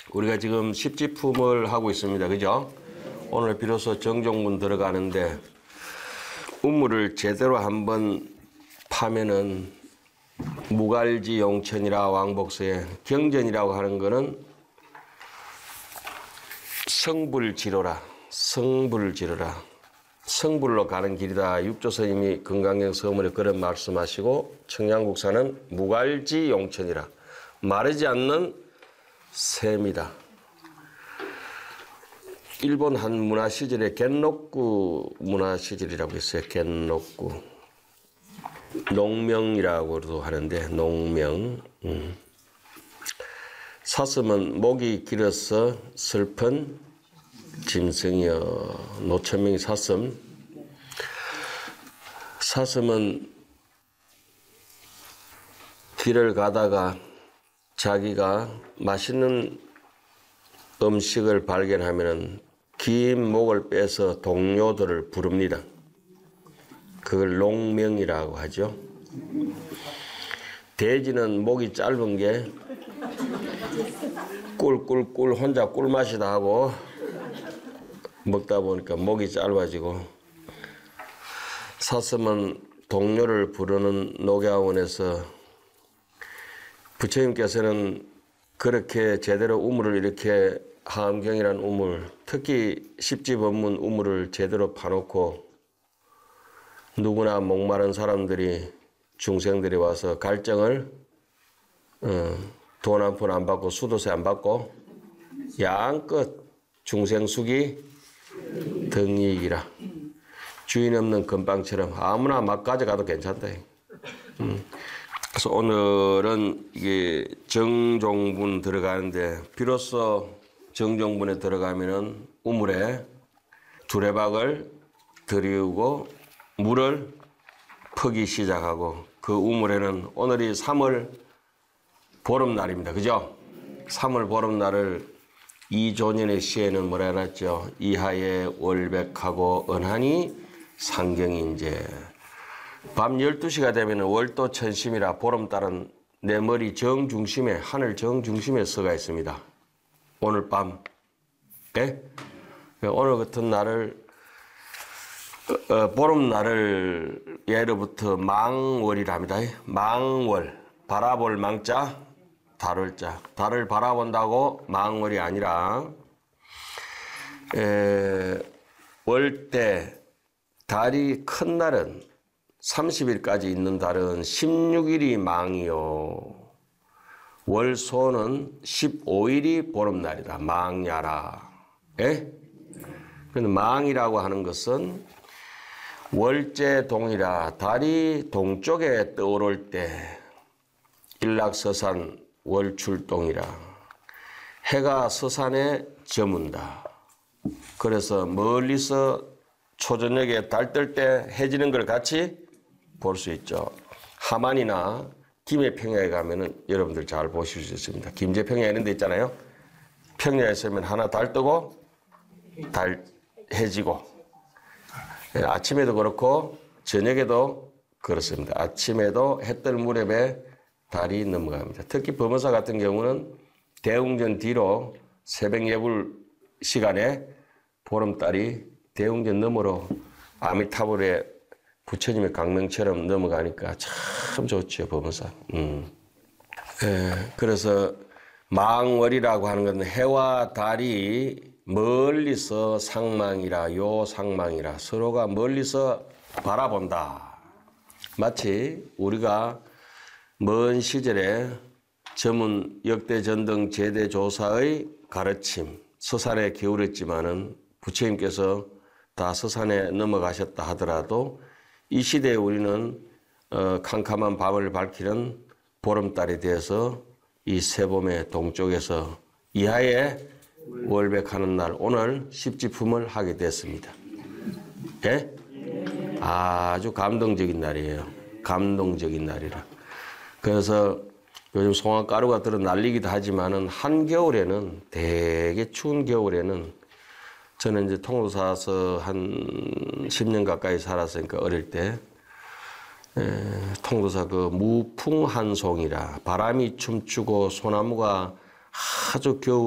우리가 지금 십지품을 하고 있습니다. 그죠? 오늘 비로소 정종문 들어가는데 우물을 제대로 한번 파면은 무갈지 용천이라 왕복서에 경전이라고 하는 거는 성불지로라. 성불지로라. 성불로 가는 길이다. 육조스님이 금강경 서문에 그런 말씀하시고 청양국사는 무갈지 용천이라. 마르지 않는 샘이다. 일본 한 문화시절에 겐노쿠 문화시절이라고 있어요. 겐노쿠. 농명이라고도 하는데 농명. 사슴은 목이 길어서 슬픈 짐승이여. 노천명이 사슴. 사슴은 길을 가다가 자기가 맛있는 음식을 발견하면 긴 목을 빼서 동료들을 부릅니다. 그걸 농명이라고 하죠. 돼지는 목이 짧은 게 꿀꿀꿀 혼자 꿀맛이다 하고 먹다 보니까 목이 짧아지고, 사슴은 동료를 부르는 녹야원에서 부처님께서는 그렇게 제대로 우물을 이렇게 하암경이라는 우물, 특히 십지법문 우물을 제대로 파놓고 누구나 목마른 사람들이 중생들이 와서 갈증을 돈 한 푼 안 받고 수도세 안 받고 양껏 중생숙이 등이익이라. 주인 없는 금방처럼 아무나 막 가져가도 괜찮다. 그래서 오늘은 이게 정종분 들어가는데 비로소 정종분에 들어가면은 우물에 두레박을 들이우고 물을 퍼기 시작하고, 그 우물에는 오늘이 3월 보름날입니다. 그죠? 3월 보름날을 이조년의 시에는 뭐라 해놨죠? 이하에 월백하고 은하니 상경인제. 밤 12시가 되면 월도 천심이라 보름달은 내 머리 정중심에, 하늘 정중심에 서가 있습니다. 오늘 밤. 예? 오늘 같은 날을 보름날을 예로부터 망월이라 합니다. 망월. 바라볼 망자, 달을 자. 달을 바라본다고 망월이 아니라 월대 달이 큰 날은 30일까지 있는 달은 16일이 망이요. 월소는 15일이 보름날이다. 망야라. 예? 그런데 망이라고 하는 것은 월제 동이라. 달이 동쪽에 떠오를 때 일락서산 월출동이라. 해가 서산에 저문다. 그래서 멀리서 초저녁에 달 뜰 때 해지는 걸 같이 볼 수 있죠. 하만이나 김해평야에 가면은 여러분들 잘 보실 수 있습니다. 김제평야 이런 데 있잖아요. 평야에 서면 하나 달 뜨고 달 해지고, 아침에도 그렇고 저녁에도 그렇습니다. 아침에도 해뜰 무렵에 달이 넘어갑니다. 특히 범어사 같은 경우는 대웅전 뒤로 새벽 예불 시간에 보름달이 대웅전 너머로 아미타불의 부처님의 강명처럼 넘어가니까 참 좋죠, 범어사. 그래서 망월이라고 하는 것은 해와 달이 멀리서 상망이라, 요 상망이라, 서로가 멀리서 바라본다. 마치 우리가 먼 시절에 전문 역대 전등 제대 조사의 가르침, 서산에 기울였지만은 부처님께서 다 서산에 넘어가셨다 하더라도 이 시대에 우리는 캄캄한 밤을 밝히는 보름달에 대해서 이 세봄의 동쪽에서 이하에 월백하는 날 오늘 십지품을 하게 됐습니다. 예? 아주 감동적인 날이에요. 감동적인 날이라. 그래서 요즘 송화가루가 들어 날리기도 하지만은 한겨울에는, 되게 추운 겨울에는, 저는 이제 통도사서 한 10년 가까이 살았으니까 어릴 때 통도사 그 무풍한송이라, 바람이 춤추고 소나무가 아주 겨울